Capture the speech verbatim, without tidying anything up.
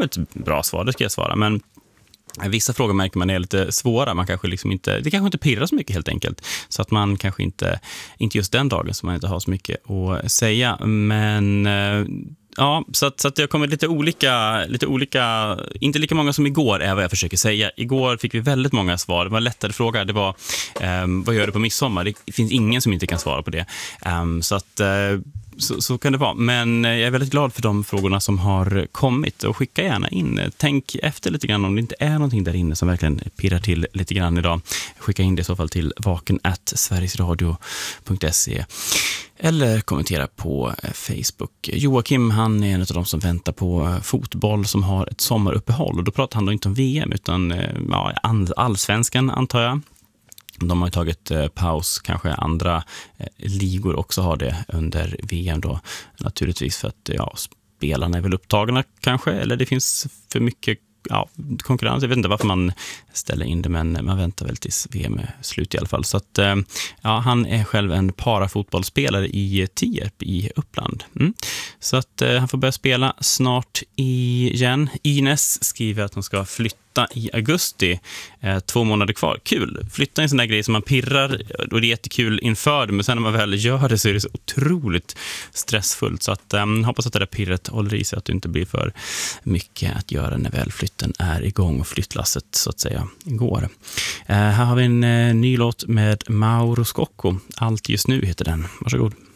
kom ett bra svar, det ska jag svara. Men vissa frågor märker man är lite svåra. Man kanske liksom inte, det kanske inte pirrar så mycket helt enkelt. Så att man kanske inte, inte just den dagen som man inte har så mycket att säga. Men ja, så att, så att det har kommit lite olika, lite olika, inte lika många som igår är vad jag försöker säga. Igår fick vi väldigt många svar. Det var en lättare fråga. Det var, um, vad gör du på midsommar? Det finns ingen som inte kan svara på det. Um, så att... Uh, Så, så kan det vara, men jag är väldigt glad för de frågorna som har kommit, och skicka gärna in. Tänk efter lite grann om det inte är någonting där inne som verkligen pirrar till lite grann idag. Skicka in det i så fall till vaken at sverigesradio punkt se eller kommentera på Facebook. Joakim, han är en av de som väntar på fotboll som har ett sommaruppehåll, och då pratar han då inte om V M utan ja, allsvenskan antar jag. De har ju tagit eh, paus, kanske andra eh, ligor också har det under V M då, naturligtvis för att ja, spelarna är väl upptagna kanske, eller det finns för mycket ja, konkurrens. Jag vet inte varför man ställer in det, men man väntar väl tills V M är slut i alla fall. Så att eh, ja, han är själv en parafotbollsspelare i Tierp i Uppland. Mm. Så att eh, han får börja spela snart igen. Ines skriver att han ska flytta i augusti, eh, två månader kvar. Kul, flytta en sån där grej som man pirrar, och det är jättekul inför det, men sen när man väl gör det så är det så otroligt stressfullt, så att eh, hoppas att det där pirret håller i sig, att det inte blir för mycket att göra när väl flytten är igång och flyttlasset så att säga går. Eh, här har vi en eh, ny låt med Mauro Scocco. Allt just nu heter den. Varsågod.